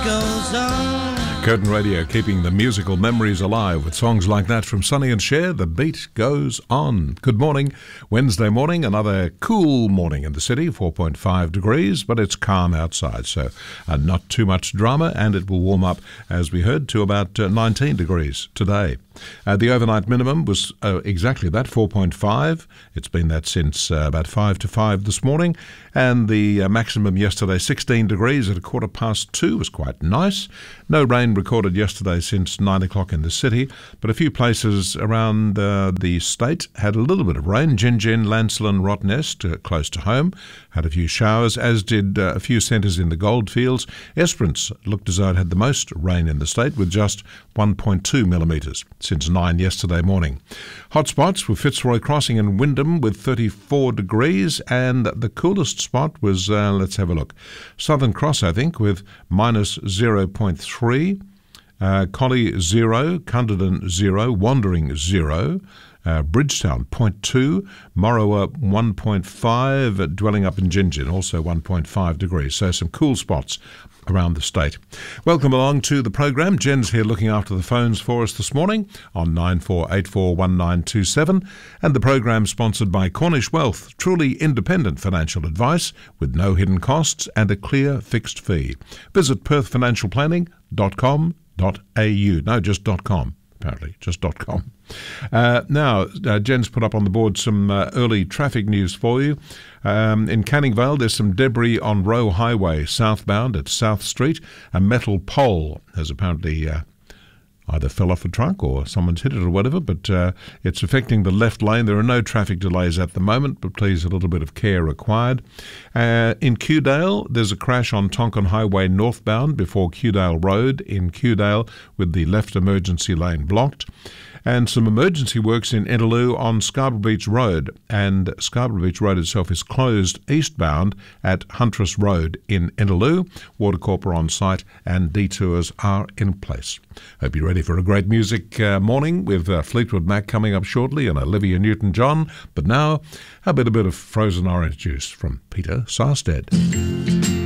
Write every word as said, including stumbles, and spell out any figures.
goes on. Curtin Radio, keeping the musical memories alive with songs like that from Sonny and Cher. The beat goes on. Good morning. Wednesday morning, another cool morning in the city, four point five degrees, but it's calm outside, so uh, not too much drama, and it will warm up, as we heard, to about uh, nineteen degrees today. Uh, the overnight minimum was uh, exactly that, four point five. It's been that since uh, about five to five this morning. And the uh, maximum yesterday, sixteen degrees at a quarter past two, was quite nice. No rain recorded yesterday since nine o'clock in the city, but a few places around uh, the state had a little bit of rain. Gingin, Lancelin, Rottnest, uh, close to home, had a few showers, as did uh, a few centres in the goldfields. Esperance looked as though it had the most rain in the state, with just one point two millimetres since nine yesterday morning. Hotspots were Fitzroy Crossing and Wyndham with thirty-four degrees, and the coolest spot was, uh, let's have a look, Southern Cross, I think, with minus zero point three, uh, Collie zero, Cunderdin zero, Wandering zero, Uh, Bridgetown zero point two, Morrowa one point five, uh, dwelling up in Gingin, also one point five degrees. So some cool spots around the state. Welcome along to the program. Jen's here looking after the phones for us this morning on nine four eight four one nine two seven, and the program sponsored by Cornish Wealth, truly independent financial advice with no hidden costs and a clear fixed fee. Visit perth financial planning dot com dot a u. No, just .com. Apparently, just .com. Uh, now, uh, Jen's put up on the board some uh, early traffic news for you. Um, in Canning Vale, there's some debris on Roe Highway, southbound at South Street. A metal pole has apparently uh, either fell off a truck or someone's hit it or whatever, but uh, it's affecting the left lane. There are no traffic delays at the moment, but please, a little bit of care required. Uh, in Kewdale, there's a crash on Tonkin Highway northbound before Kewdale Road in Kewdale, with the left emergency lane blocked. And some emergency works in Enderloo on Scarborough Beach Road, and Scarborough Beach Road itself is closed eastbound at Huntress Road in Enderloo. Watercorp are on site and detours are in place. Hope you're ready for a great music uh, morning with uh, Fleetwood Mac coming up shortly and Olivia Newton-John. But now, a bit, a bit of frozen orange juice from Peter Sarstedt.